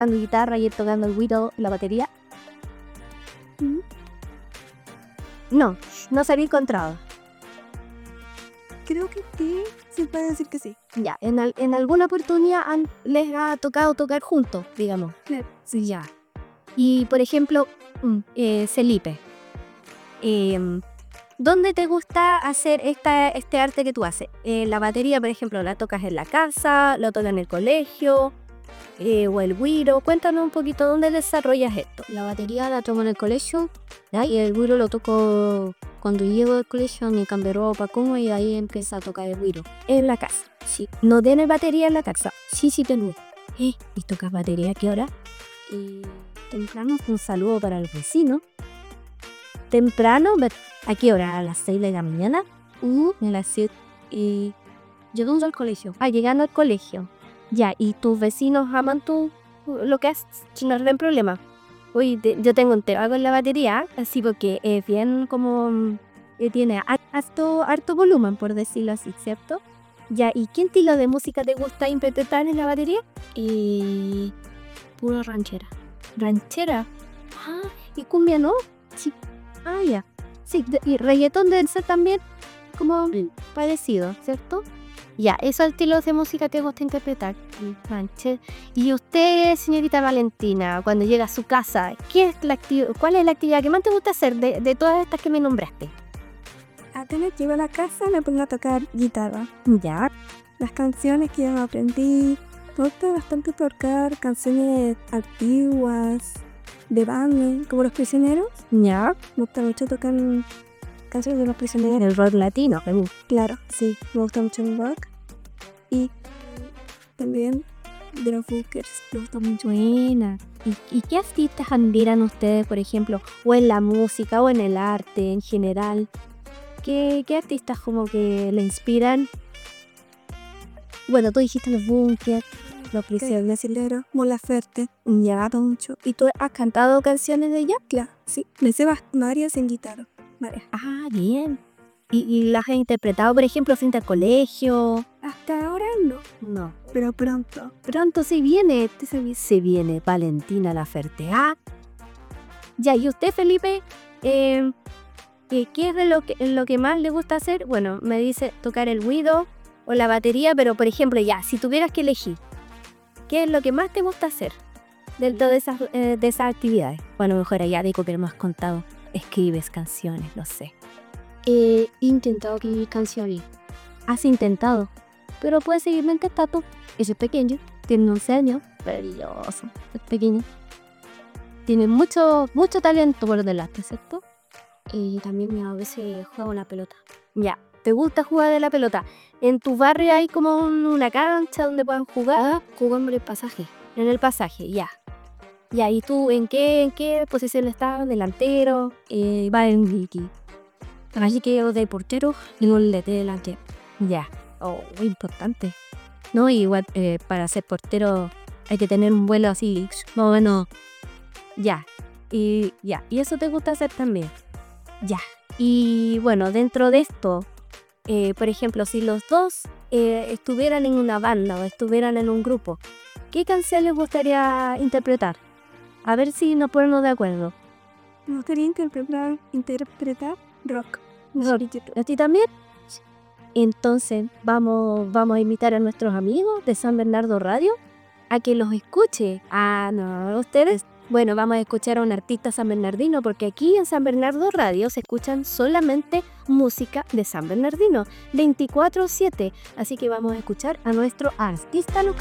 tocando guitarra y él tocando el güiro, la batería. No se había encontrado. Creo que sí, se puede decir que sí. Ya, en alguna oportunidad les ha tocado tocar juntos, digamos. Claro. Sí, ya. Y por ejemplo, Felipe, ¿dónde te gusta hacer este arte que tú haces? La batería, por ejemplo, ¿la tocas en la casa? ¿La tocas en el colegio? ¿O el güiro? Cuéntanos un poquito, ¿dónde desarrollas esto? La batería la toco en el colegio, ¿ya? Y el güiro lo toco cuando llego al colegio, me cambio ropa, como, y ahí empieza a tocar el güiro. En la casa, sí. ¿No tienes batería en la casa? Sí, tengo. ¿Y tocas batería a qué hora? Temprano, un saludo para el vecino. Temprano, ¿a qué hora? ¿A las 6 de la mañana? A las 7. Llegando al colegio. Llegando al colegio. Ya, ¿y tus vecinos aman lo que haces? No tienen problema. Uy, yo tengo un tema con la batería, así porque es bien como... tiene harto volumen, por decirlo así, ¿cierto? Ya, ¿y qué estilo de música te gusta interpretar en la batería? Puro ranchera. ¿Ranchera? ¿Y cumbia no? Sí. Ya. Sí, y reggaetón debe ser también como parecido, ¿cierto? Ya, esos estilos de música te gusta interpretar. Ranchera. Y usted, señorita Valentina, cuando llega a su casa, ¿cuál es la actividad que más te gusta hacer de todas estas que me nombraste? Apenas llego a la casa me pongo a tocar guitarra. Ya. Las canciones que ya me aprendí. Me gusta bastante tocar canciones antiguas, de banda, como Los Prisioneros. Ya. Me gusta mucho tocar canciones de Los Prisioneros. El rock latino. Claro, sí, me gusta mucho el rock. Y también de los Bunkers, me gusta mucho. Buena. ¿Y qué artistas admiran ustedes, por ejemplo, o en la música o en el arte en general? ¿Qué artistas como que le inspiran? Bueno, tú dijiste los Bunkers, Los Prisioneros. Brasilero, Mon Laferte. Ya, mucho. ¿Y tú has cantado canciones de ella? Claro, sí. Me sé varias en guitarra. Varias. Bien. ¿Y las has interpretado, por ejemplo, frente al colegio? Hasta ahora no. No. Pero pronto. Pronto se viene Valentina Laferte. Ya, ¿y usted, Felipe? ¿Qué es lo que más le gusta hacer? Bueno, me dice tocar el güiro o la batería, pero por ejemplo, ya, si tuvieras que elegir, ¿qué es lo que más te gusta hacer dentro de esas actividades? Bueno, mejor allá digo que me has contado, escribes canciones, no sé. He intentado escribir canciones. ¿Has intentado? Pero puedes seguirme intentando. Ese es pequeño, tiene 11 años, maravilloso, es pequeño. Tiene mucho talento por delante, ¿cierto? Y también a veces juego la pelota. Ya, ¿te gusta jugar de la pelota? ¿En tu barrio hay como una cancha donde puedan jugar? Jugamos en el pasaje. En el pasaje, ya. Ya, ¿y tú en qué posición estás? ¿Delantero? Va en wiki. Así que yo de portero y no le de delantero. Ya, muy importante. No, igual para ser portero hay que tener un vuelo así, más o menos. Ya, y eso te gusta hacer también. Ya, y bueno, dentro de esto, por ejemplo, si los dos estuvieran en una banda o estuvieran en un grupo, ¿qué canción les gustaría interpretar? A ver si nos ponemos de acuerdo. Me gustaría interpretar rock. ¿A ti también? Entonces vamos a invitar a nuestros amigos de San Bernardo Radio a que los escuche. No, ustedes. Bueno, vamos a escuchar a un artista sanbernardino porque aquí en San Bernardo Radio se escuchan solamente música de San Bernardino 24/7. Así que vamos a escuchar a nuestro artista local.